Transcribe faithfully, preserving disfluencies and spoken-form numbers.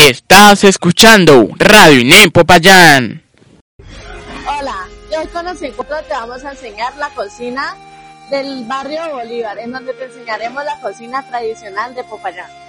Estás escuchando Radio INEM Popayán. Hola, y hoy con los encuentros te vamos a enseñar la cocina del barrio Bolívar, en donde te enseñaremos la cocina tradicional de Popayán.